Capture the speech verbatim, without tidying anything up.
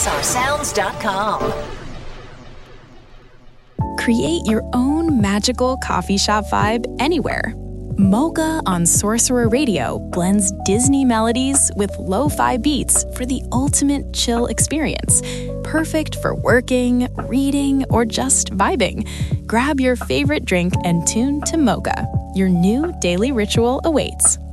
pulsar sounds dot com. Create your own magical coffee shop vibe anywhere. Mocha on Sorcerer Radio blends Disney melodies with lo-fi beats for the ultimate chill experience. Perfect for working, reading, or just vibing. Grab your favorite drink and tune to Mocha. Your new daily ritual awaits.